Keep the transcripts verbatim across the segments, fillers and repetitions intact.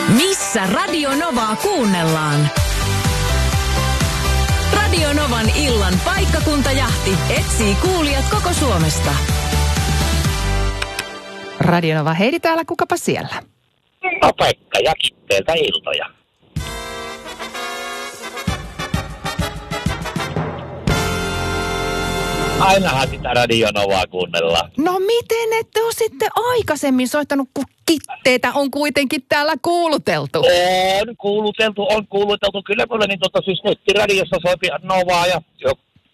Missä Radio Novaa kuunnellaan? Radio Novan illan paikkakuntajahti etsii kuulijat koko Suomesta. Radio Nova, Heidi täällä, kukapa siellä? No Pekka ja Kitteeltä iltoja. Ainahan sitä Radio Novaa kuunnellaan. No miten ette ole sitten aikaisemmin soittanut, kun Kitteitä on kuitenkin täällä kuuluteltu? On kuuluteltu, on kuuluteltu. Kyllä mulle niin tota siis nettiradiossa soipi Novaa ja jo.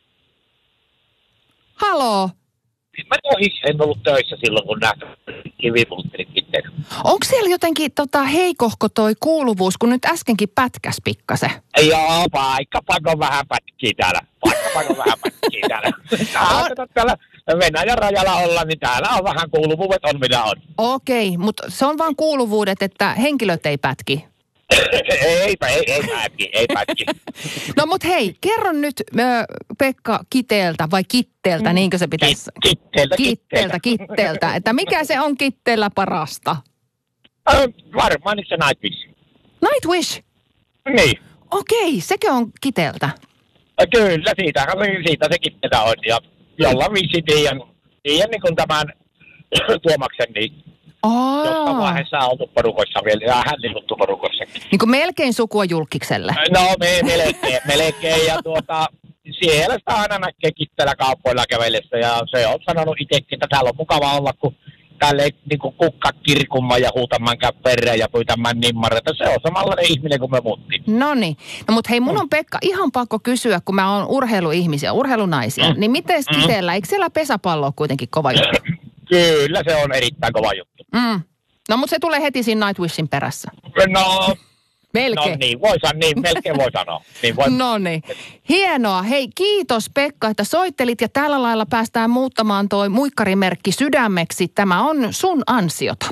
Haloo? Mä tohis, en ollut töissä silloin, kun nähty kivipulttelit Kitteitä. Onko siellä jotenkin tota, heikohko toi kuuluvuus, kun nyt äskenkin pätkäs pikkasen? Joo, paikka pakon vähän pätkii täällä. Paikka pakon vähän pätkii täällä. Täällä, täällä Venäjän rajalla olla, niin täällä on vähän kuuluvuudet on mitä on. Okei, mutta se on vaan kuuluvuudet, että henkilöt ei pätki. Eipä, ei, ei pätki, ei pätki. No mut hei, kerro nyt ö, Pekka Kiteeltä vai Kitteeltä, mm. niinkö se pitäisi? Kitteeltä, Kitteeltä, Kitteeltä. Että mikä se on Kitteellä parasta? Äh, varmaan se Nightwish. Nightwish? Niin. Okei, sekö on Kiteeltä? Äh, kyllä, siitä, siitä se Kitteeltä on. Ja jollain viisi tiedän, tiedän niin kuin tämän Tuomaksen, niin Aa. jossain vaiheessa on oltu porukoissa vielä, ja hän liikuttu porukossakin. Niin kuin melkein sukua Julkikselle. No me, melkein, melkein, ja tuota, siellä sitä aina näkee Kitteellä kauppoilla kävellessä, ja se on sanonut itsekin, että täällä on mukava olla, kun täällä ei niin kuin kukka kirkumman ja huutaman käy perään ja pyytämään nimmareita. Se on samanlainen ihminen kuin me muuttiin. Noniin. No mut hei, mun on Pekka ihan pakko kysyä, kun mä oon urheiluihmisiä, urheilunaisia, mm. niin miten mm. Kiteellä, eikö siellä pesäpallo ole kuitenkin kova juttu? Kyllä, se on erittäin kova juttu. Mm. No mutta se tulee heti siinä Nightwishin perässä. No, melkein. No niin, voi sanoa, niin, melkein voi sanoa. Niin voi. No niin. Hienoa. Hei, kiitos Pekka, että soittelit ja tällä lailla päästään muuttamaan toi muikkarimerkki sydämeksi. Tämä on sun ansiota.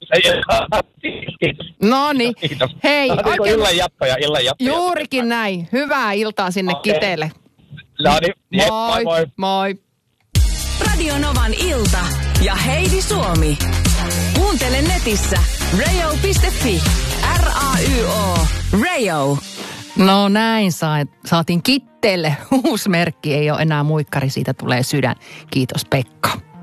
Kiitos. No niin. Kiitos. Hei. No, oikein... illan jatkoja, illan jatkoja. Juurikin näin. Hyvää iltaa sinne okay. Kiteelle. No niin, jep, moi, moi moi. Moi. Radio Novan ilta ja Heidi Suomi. Kuuntele netissä radio piste fi. R A Y O. Radio. No näin saa, saatiin Kitteelle uusi merkki. Ei ole enää muikkari, siitä tulee sydän. Kiitos Pekka.